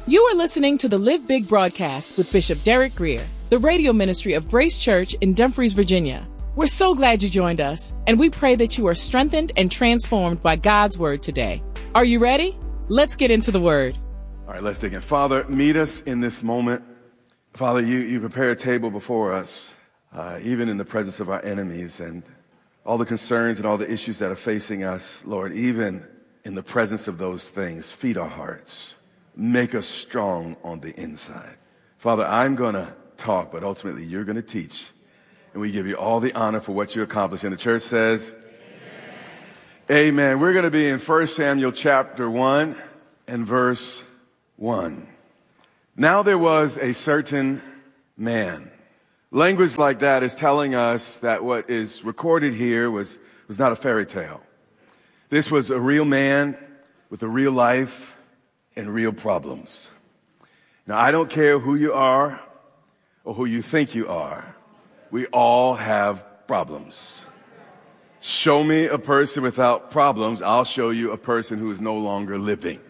You are listening to the Live Big broadcast with Bishop Derek Grier, the radio ministry of Grace Church in Dumfries, Virginia. We're so glad you joined us, and we pray that you are strengthened and transformed by God's word today. Are you ready? Let's get into the word. All right, let's dig in. Father, meet us in this moment. Father, you prepare a table before us, even in the presence of our enemies and all the concerns and all the issues that are facing us. Lord, even in the presence of those things, feed our hearts. Make us strong on the inside. Father, I'm going to talk, but ultimately you're going to teach. And we give you all the honor for what you accomplished. And the church says, Amen. Amen. We're going to be in 1 Samuel chapter 1 and verse 1. Now there was a certain man. Language like that is telling us that what is recorded here was not a fairy tale. This was a real man with a real life and real problems. Now, I don't care who you are or who you think you are. We all have problems. Show me a person without problems, I'll show you a person who is no longer living.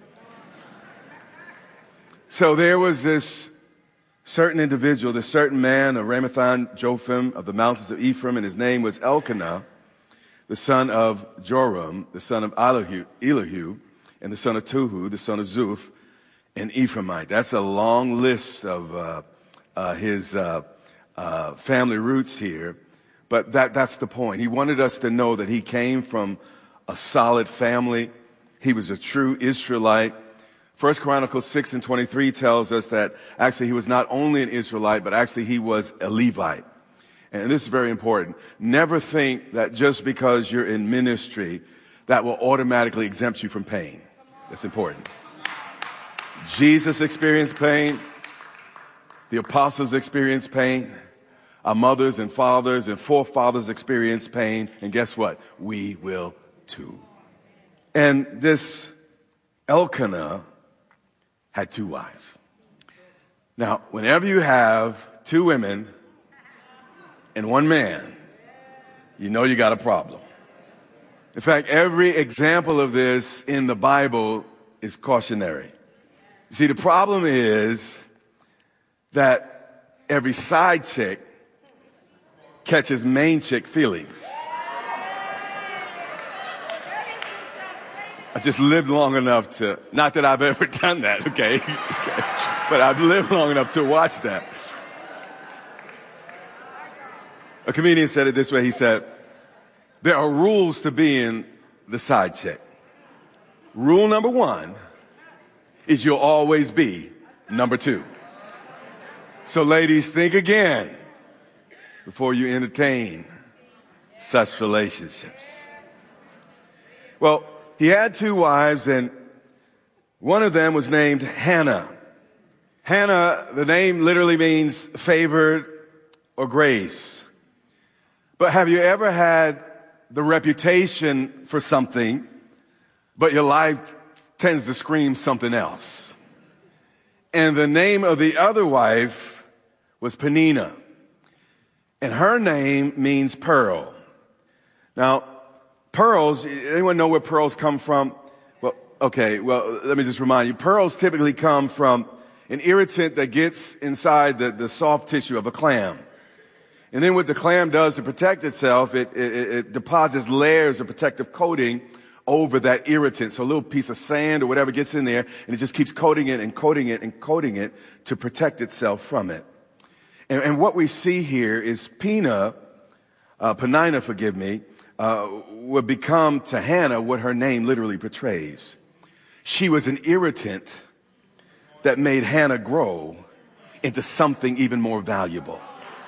So there was this certain individual, this certain man of Ramathan Jophim of the mountains of Ephraim, and his name was Elkanah, the son of Joram, the son of Elihu, and the son of Tuhu, the son of Zuph, an Ephraimite. That's a long list of his family roots here, but that's the point. He wanted us to know that he came from a solid family. He was a true Israelite. 1 Chronicles 6:23 tells us that actually he was not only an Israelite, but actually he was a Levite. And this is very important. Never think that just because you're in ministry, that will automatically exempt you from pain. That's important. Jesus experienced pain. The apostles experienced pain. Our mothers and fathers and forefathers experienced pain. And guess what? We will too. And this Elkanah had 2 wives. Now, whenever you have 2 women and 1 man, you know you got a problem. In fact, every example of this in the Bible is cautionary. You see, the problem is that every side chick catches main chick feelings. I just lived long enough to, not that I've ever done that, okay? But I've lived long enough to watch that. A comedian said it this way. He said, there are rules to being the side chick. Rule number 1 is you'll always be number 2. So ladies, think again before you entertain such relationships. Well, he had 2 wives, and one of them was named Hannah. Hannah, the name literally means favored or grace. But have you ever had the reputation for something, but your life tends to scream something else? And the name of the other wife was Peninnah. And her name means pearl. Now, pearls, anyone know where pearls come from? Well, let me just remind you. Pearls typically come from an irritant that gets inside the soft tissue of a clam. And then what the clam does to protect itself, it deposits layers of protective coating over that irritant. So a little piece of sand or whatever gets in there, and it just keeps coating it and coating it and coating it to protect itself from it. And what we see here is Peninnah, would become to Hannah what her name literally portrays. She was an irritant that made Hannah grow into something even more valuable.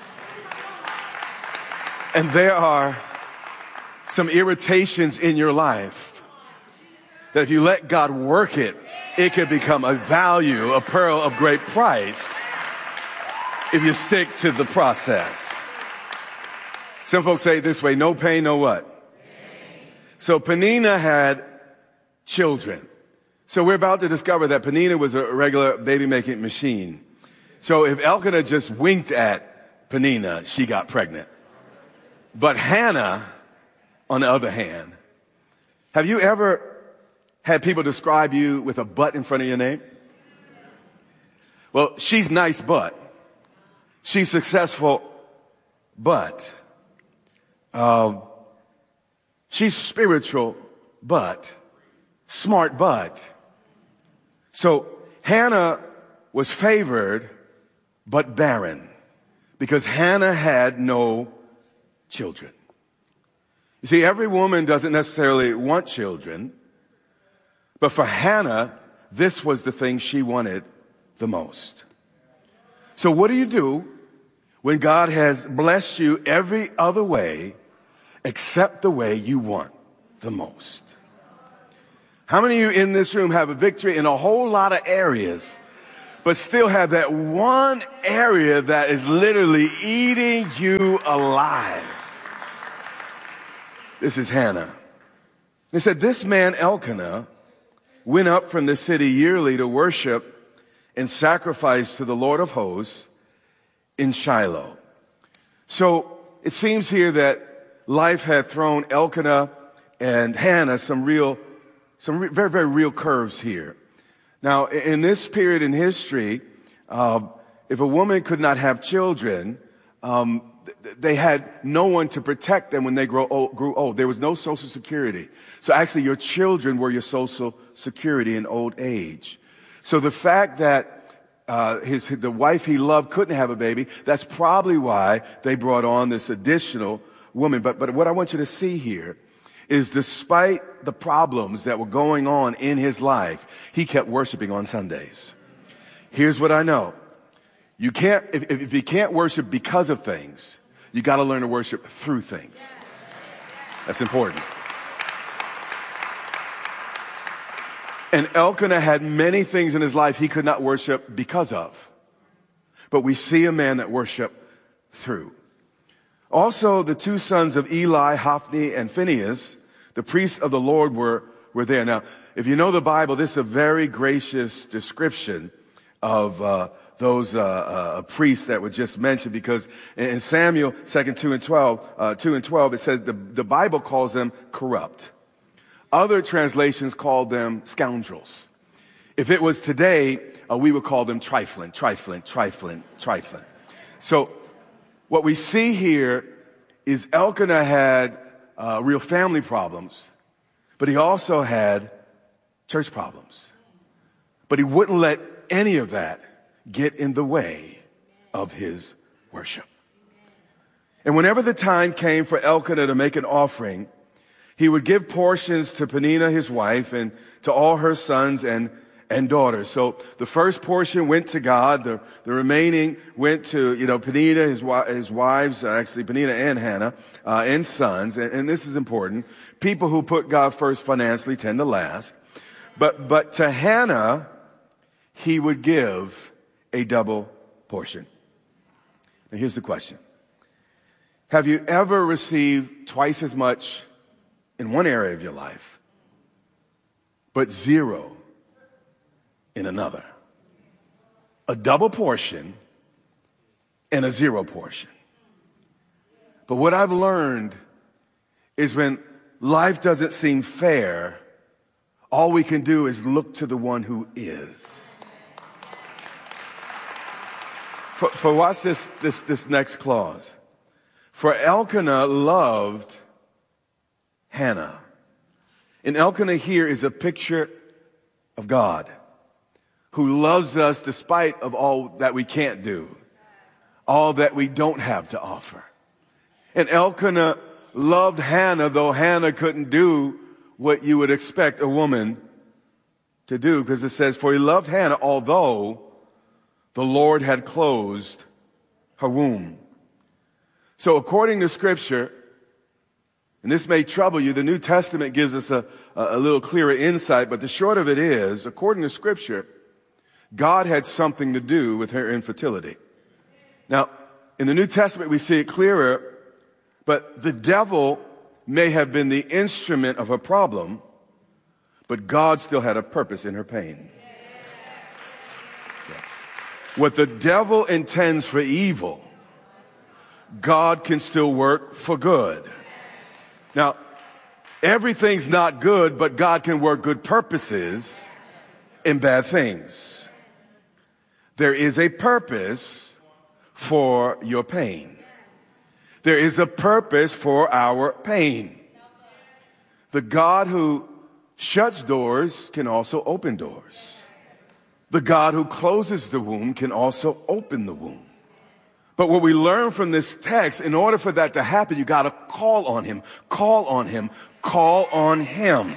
And there are some irritations in your life that if you let God work it, it could become a value, a pearl of great price if you stick to the process. Some folks say it this way, no pain, no what? Pain. So Peninnah had children. So we're about to discover that Peninnah was a regular baby-making machine. So if Elkanah just winked at Peninnah, she got pregnant. But Hannah, on the other hand, have you ever had people describe you with a but in front of your name? Well, she's nice, but she's successful, but she's spiritual, but smart, but. So Hannah was favored, but barren, because Hannah had no children. You see, every woman doesn't necessarily want children, but for Hannah, this was the thing she wanted the most. So what do you do when God has blessed you every other way except the way you want the most? How many of you in this room have a victory in a whole lot of areas, but still have that one area that is literally eating you alive? This is Hannah. They said, this man Elkanah went up from the city yearly to worship and sacrifice to the Lord of hosts in Shiloh. So it seems here that life had thrown Elkanah and Hannah some very, very real curves here. Now, in this period in history, if a woman could not have children, they had no one to protect them when they grew old. There was no Social Security. So actually your children were your Social Security in old age. So the fact that the wife he loved couldn't have a baby, that's probably why they brought on this additional woman. But what I want you to see here is, despite the problems that were going on in his life, he kept worshiping on Sundays. Here's what I know. You can't, if you can't worship because of things, you got to learn to worship through things. That's important. And Elkanah had many things in his life he could not worship because of. But we see a man that worshiped through. Also, the two sons of Eli, Hophni and Phinehas, the priests of the Lord, were there. Now, if you know the Bible, this is a very gracious description of those priests that were just mentioned, because in Samuel 2 and 12, it says the Bible calls them corrupt. Other translations call them scoundrels. If it was today, we would call them trifling. So what we see here is Elkanah had real family problems, but he also had church problems. But he wouldn't let any of that get in the way of his worship. And whenever the time came for Elkanah to make an offering, he would give portions to Peninnah, his wife, and to all her sons and daughters. So the first portion went to God. The remaining went to, Peninnah, his wives, actually Peninnah and Hannah, and sons. And this is important. People who put God first financially tend to last. But to Hannah, he would give a double portion. Now here's the question. Have you ever received twice as much in one area of your life, but zero in another? A double portion and a zero portion. But what I've learned is, when life doesn't seem fair, all we can do is look to the one who is. For watch this next clause. For Elkanah loved Hannah. And Elkanah here is a picture of God, who loves us despite of all that we can't do, all that we don't have to offer. And Elkanah loved Hannah, though Hannah couldn't do what you would expect a woman to do, because it says, for he loved Hannah, although the Lord had closed her womb. So according to Scripture, and this may trouble you, the New Testament gives us a little clearer insight, but the short of it is, according to Scripture, God had something to do with her infertility. Now, in the New Testament we see it clearer, but the devil may have been the instrument of her problem, but God still had a purpose in her pain. What the devil intends for evil, God can still work for good. Now, everything's not good, but God can work good purposes in bad things. There is a purpose for your pain. There is a purpose for our pain. The God who shuts doors can also open doors. The God who closes the womb can also open the womb. But what we learn from this text, in order for that to happen, you got to call on him, call on him, call on him.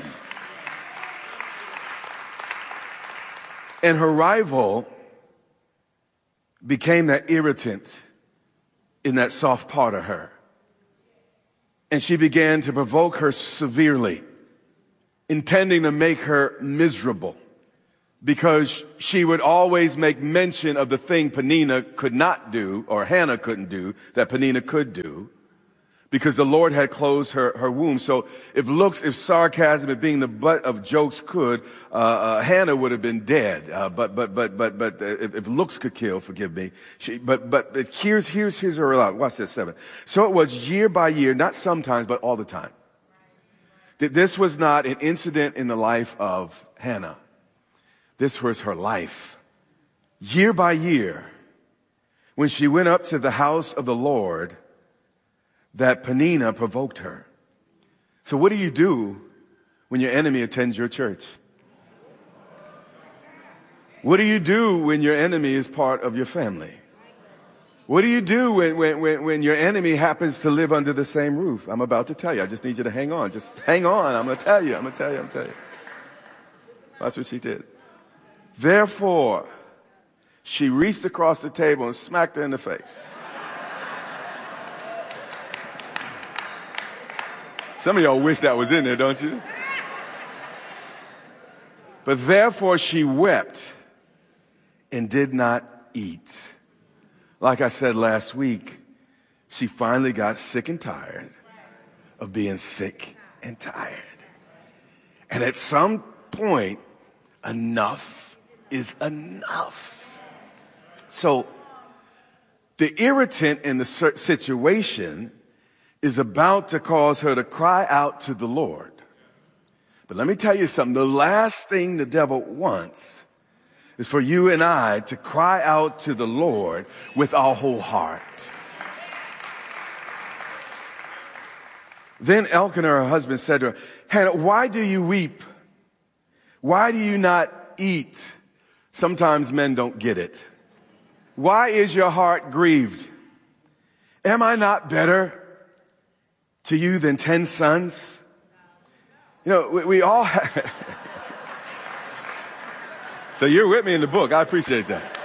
And her rival became that irritant in that soft part of her. And she began to provoke her severely, intending to make her miserable, because she would always make mention of the thing Peninnah could not do, or Hannah couldn't do, that Peninnah could do, because the Lord had closed her womb. So if sarcasm, if being the butt of jokes could, Hannah would have been dead. But if looks could kill, forgive me. But here's her result. Watch this, 7. So it was year by year, not sometimes, but all the time. This was not an incident in the life of Hannah. This was her life. Year by year, when she went up to the house of the Lord, that Peninnah provoked her. So what do you do when your enemy attends your church? What do you do when your enemy is part of your family? What do you do when your enemy happens to live under the same roof? I'm about to tell you. I just need you to hang on. Just hang on. I'm going to tell you. That's what she did. Therefore, she reached across the table and smacked her in the face. Some of y'all wish that was in there, don't you? But therefore she wept and did not eat. Like I said last week, she finally got sick and tired of being sick and tired. And at some point, enough is enough. So the irritant in the situation is about to cause her to cry out to the Lord. But let me tell you something. The last thing the devil wants is for you and I to cry out to the Lord with our whole heart. Then Elkanah, her husband, said to her, Hannah, why do you weep? Why do you not eat? Sometimes men don't get it. Why is your heart grieved? Am I not better to you than 10 sons? You know, we all have. So you're with me in the book. I appreciate that.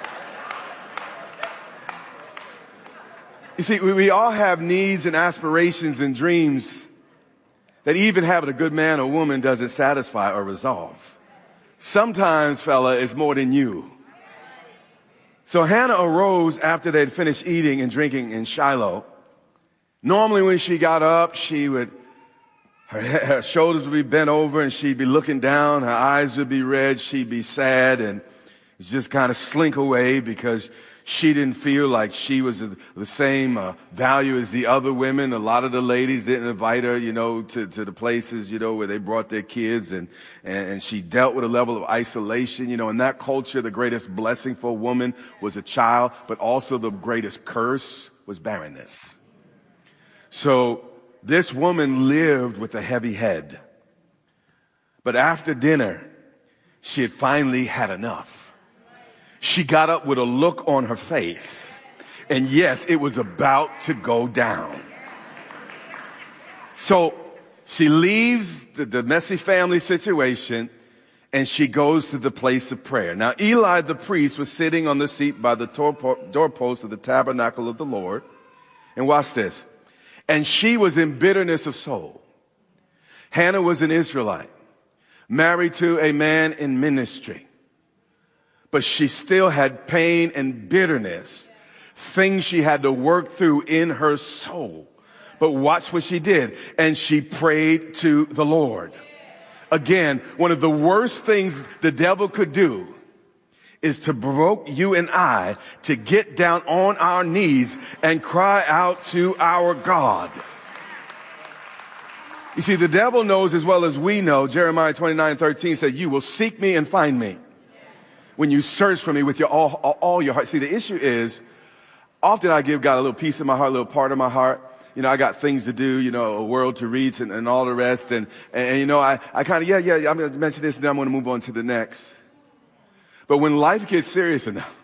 You see, we all have needs and aspirations and dreams that even having a good man or woman doesn't satisfy or resolve. Sometimes, fella, it's more than you. So Hannah arose after they'd finished eating and drinking in Shiloh. Normally when she got up, her shoulders would be bent over and she'd be looking down. Her eyes would be red. She'd be sad and just kind of slink away because she didn't feel like she was the same value as the other women. A lot of the ladies didn't invite her, to the places, where they brought their kids, and she dealt with a level of isolation. In that culture, the greatest blessing for a woman was a child, but also the greatest curse was barrenness. So this woman lived with a heavy head. But after dinner, she had finally had enough. She got up with a look on her face. And yes, it was about to go down. So she leaves the messy family situation and she goes to the place of prayer. Now, Eli the priest was sitting on the seat by the doorpost of the tabernacle of the Lord. And watch this. And she was in bitterness of soul. Hannah was an Israelite, married to a man in ministry. But she still had pain and bitterness, things she had to work through in her soul. But watch what she did. And she prayed to the Lord. Again, one of the worst things the devil could do is to provoke you and I to get down on our knees and cry out to our God. You see, the devil knows as well as we know. Jeremiah 29:13 said, you will seek me and find me when you search for me with your all your heart. See, the issue is, often I give God a little piece of my heart, a little part of my heart. You know, I got things to do, you know, a world to reach and all the rest. And you know, I kind of, yeah, I'm going to mention this and then I'm going to move on to the next. But when life gets serious enough,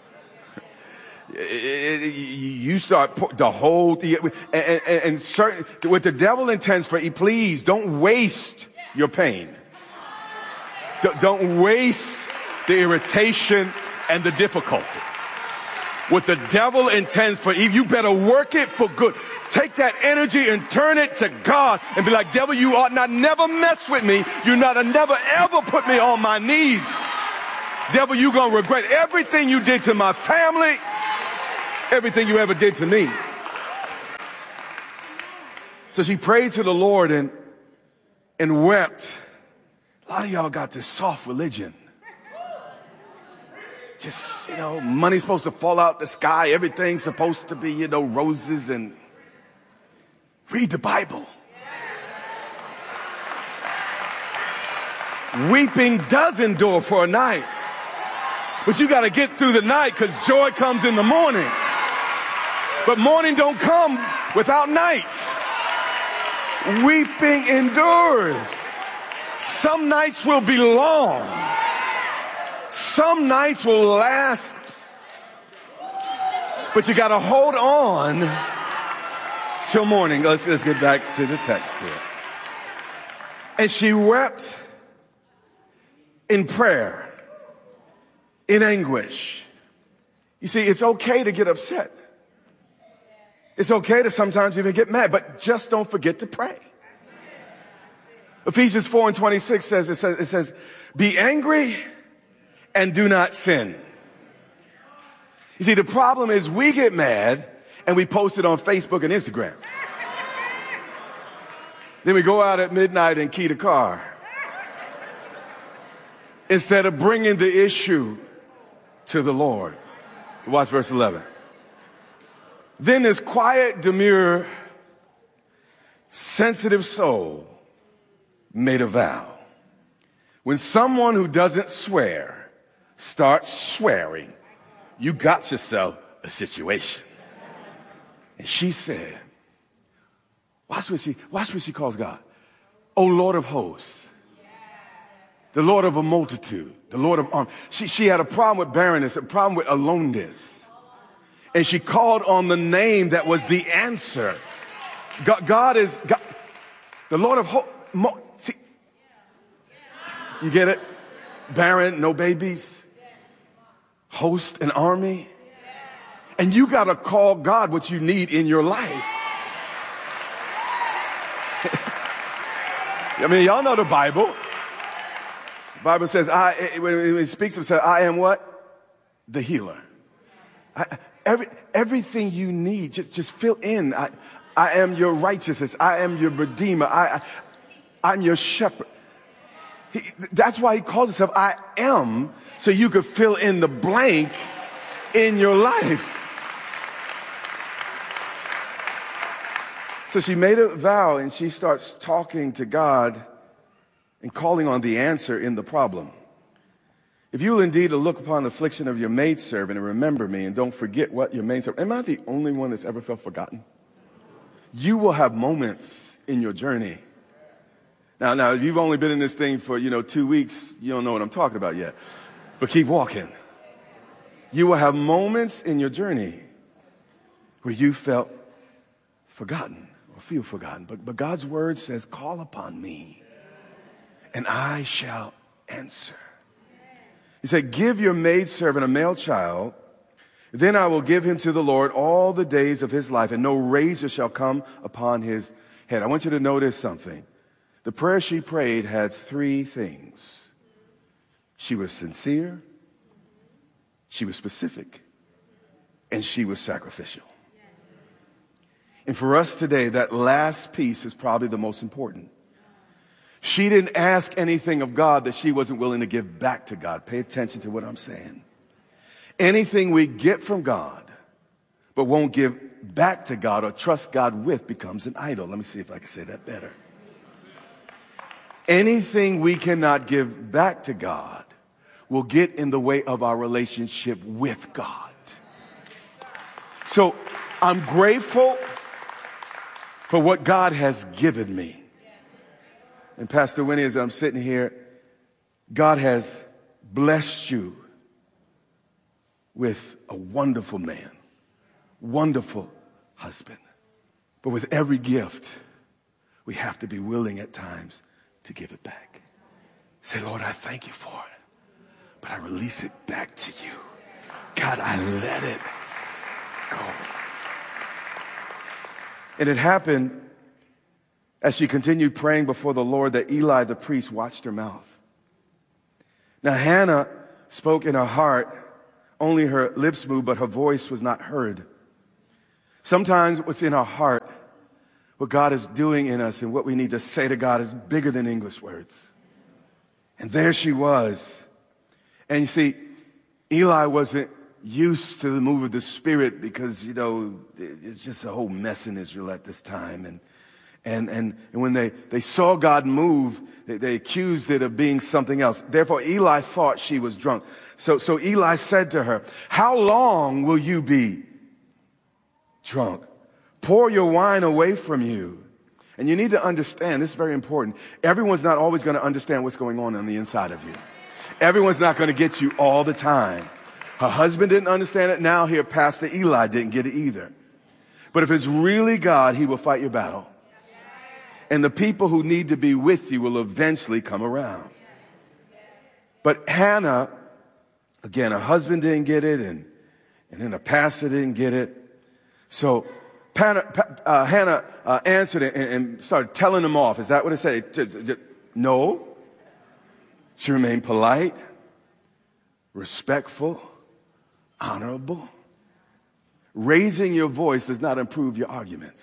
you start the whole, and certain, what the devil intends for you, please don't waste your pain. Don't waste the irritation and the difficulty. What the devil intends for evil, you better work it for good. Take that energy and turn it to God and be like, devil, you ought not never mess with me. You not never ever put me on my knees. Devil, you gonna regret everything you did to my family, everything you ever did to me. So she prayed to the Lord and wept. A lot of y'all got this soft religion. Just, you know, money's supposed to fall out the sky. Everything's supposed to be, you know, roses. And read the Bible. Weeping does endure for a night. But you got to get through the night because joy comes in the morning. But morning don't come without night. Weeping endures. Some nights will be long. Some nights will last, but you got to hold on till morning. Let's get back to the text here. And she wept in prayer, in anguish. You see, it's okay to get upset. It's okay to sometimes even get mad, but just don't forget to pray. Ephesians 4:26 says, be angry and do not sin. You see, the problem is we get mad and we post it on Facebook and Instagram. Then we go out at midnight and key the car. Instead of bringing the issue to the Lord. Watch verse 11. Then this quiet, demure, sensitive soul made a vow. When someone who doesn't swear starts swearing, you got yourself a situation. And she said, watch what she calls God. O Lord of hosts, the Lord of a multitude, the Lord of arms. She had a problem with barrenness, a problem with aloneness. And she called on the name that was the answer. God is God, the Lord of hosts. See, you get it? Barren, no babies. Host an army. And you got to call God what you need in your life. I mean, y'all know the Bible. The Bible says, when it speaks of itself, I am what? The healer. Everything you need, just fill in. I am your righteousness. I am your redeemer. I'm your shepherd. That's why he calls himself I am, so you could fill in the blank in your life. So she made a vow and she starts talking to God and calling on the answer in the problem. If you will indeed look upon the affliction of your maidservant and remember me and don't forget what your maidservant, am I the only one that's ever felt forgotten? You will have moments in your journey. Now, if you've only been in this thing for, 2 weeks, you don't know what I'm talking about yet. But keep walking. You will have moments in your journey where you felt forgotten or feel forgotten. But God's word says, call upon me and I shall answer. He said, give your maidservant a male child, then I will give him to the Lord all the days of his life, and no razor shall come upon his head. I want you to notice something. The prayer she prayed had three things. She was sincere, she was specific, and she was sacrificial. And for us today, that last piece is probably the most important. She didn't ask anything of God that she wasn't willing to give back to God. Pay attention to what I'm saying. Anything we get from God, but won't give back to God or trust God with, becomes an idol. Let me see if I can say that better. Anything we cannot give back to God, will get in the way of our relationship with God. So I'm grateful for what God has given me. And Pastor Winnie, as I'm sitting here, God has blessed you with a wonderful man, wonderful husband. But with every gift, we have to be willing at times to give it back. Say, Lord, I thank you for it, but I release it back to you. God, I let it go. And it happened as she continued praying before the Lord that Eli the priest watched her mouth. Now Hannah spoke in her heart, only her lips moved, but her voice was not heard. Sometimes what's in our heart, what God is doing in us and what we need to say to God is bigger than English words. And there she was. And you see, Eli wasn't used to the move of the Spirit because, it's just a whole mess in Israel at this time. And when they saw God move, they accused it of being something else. Therefore, Eli thought she was drunk. So Eli said to her, how long will you be drunk? Pour your wine away from you. And you need to understand, this is very important. Everyone's not always going to understand what's going on the inside of you. Everyone's not going to get you all the time. Her husband didn't understand it. Now here, Pastor Eli didn't get it either. But if it's really God, he will fight your battle. And the people who need to be with you will eventually come around. But Hannah, again, her husband didn't get it, and then the pastor didn't get it. So Hannah answered it and started telling them off. Is that what it said? No. She remained polite, respectful, honorable. Raising your voice does not improve your arguments.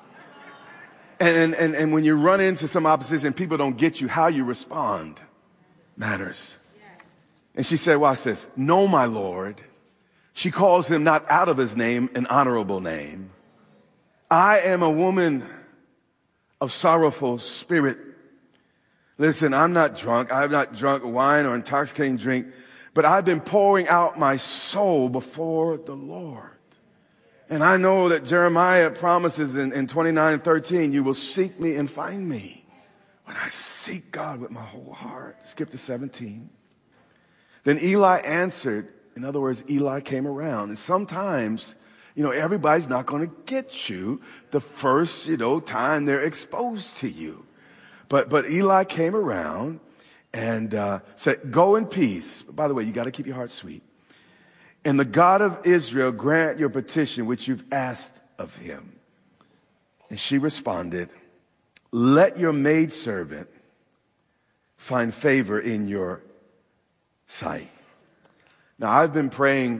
And when you run into some opposition, people don't get you, how you respond matters. And she said, watch this. No, my Lord. She calls him not out of his name, an honorable name. I am a woman of sorrowful spirit. Listen, I'm not drunk. I've not drunk wine or intoxicating drink, but I've been pouring out my soul before the Lord. And I know that Jeremiah promises in 29:13, you will seek me and find me when I seek God with my whole heart. Skip to 17. Then Eli answered. In other words, Eli came around. And sometimes, everybody's not going to get you the first, time they're exposed to you. But Eli came around and said, go in peace. By the way, you got to keep your heart sweet. And the God of Israel grant your petition which you've asked of him. And she responded, let your maidservant find favor in your sight. Now, I've been praying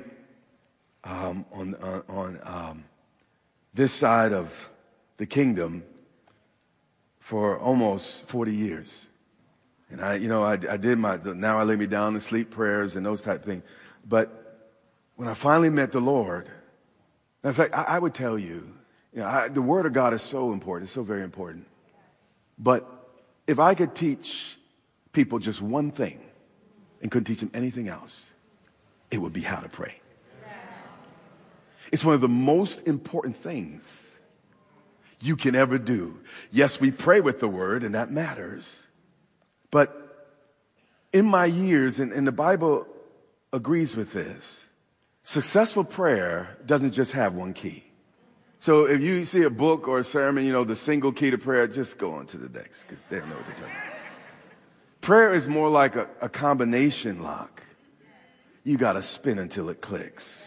on this side of the kingdom for almost 40 years. And I did now I lay me down to sleep prayers and those type of things. But when I finally met the Lord, in fact, I would tell you, the Word of God is so important. It's so very important. But if I could teach people just one thing and couldn't teach them anything else, it would be how to pray. It's one of the most important things you can ever do. Yes, we pray with the Word, and that matters. But in my years, and the Bible agrees with this, successful prayer doesn't just have one key. So if you see a book or a sermon, the single key to prayer, just go on to the next because they don't know what they're talking about. Prayer is more like a combination lock. You got to spin until it clicks.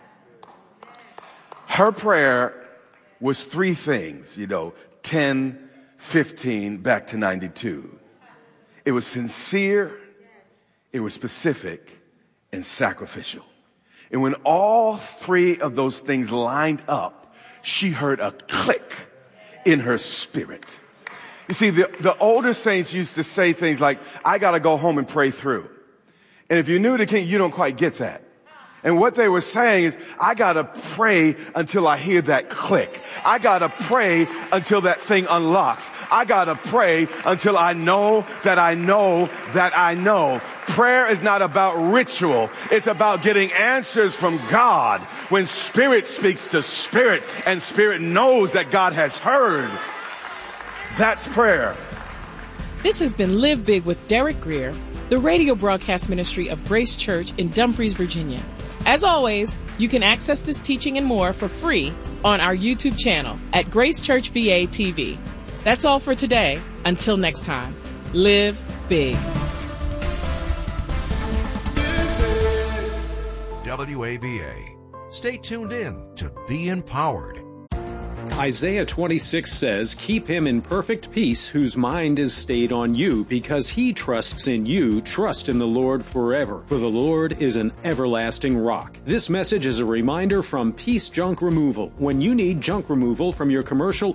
Her prayer was three things, 10, 15, back to 92. It was sincere, it was specific, and sacrificial. And when all three of those things lined up, she heard a click in her spirit. You see, the older saints used to say things like, I got to go home and pray through. And if you're new to the king, you don't quite get that. And what they were saying is, I gotta pray until I hear that click. I gotta pray until that thing unlocks. I gotta pray until I know that I know that I know. Prayer is not about ritual. It's about getting answers from God. When spirit speaks to spirit and spirit knows that God has heard, that's prayer. This has been Live Big with Derek Grier, the radio broadcast ministry of Grace Church in Dumfries, Virginia. As always, you can access this teaching and more for free on our YouTube channel at Grace Church VA TV. That's all for today. Until next time, live big. WAVA. Stay tuned in to be empowered. Isaiah 26 says, "Keep him in perfect peace whose mind is stayed on you, because he trusts in you. Trust in the Lord forever, for the Lord is an everlasting rock." This message is a reminder from Peace Junk Removal. When you need junk removal from your commercial